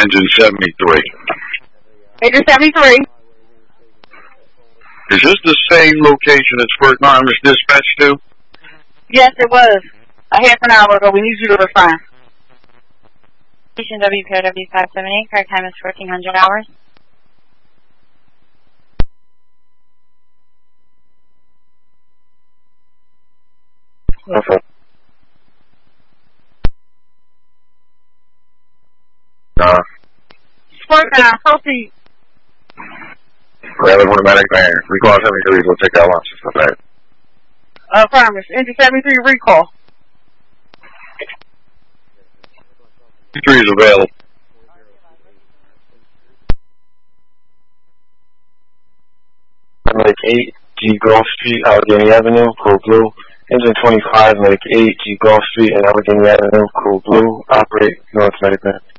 Engine 73. Engine 73. Is this the same location as Fort Myers dispatched to? Yes, it was. A half an hour ago. We need you to respond. Station WPOW 578, correct time is 1400 hours. Okay. Sport now, proceed. Rather automatic van. Recall 73, we'll take that launch. Okay. Promise. Engine 73 recall. 73 is available. Medic 8, G Gulf Street, Allegheny Avenue, Cool Blue. Engine 25, Medic 8, G Gulf Street and Allegheny Avenue, Cool Blue. Operate North Medic van.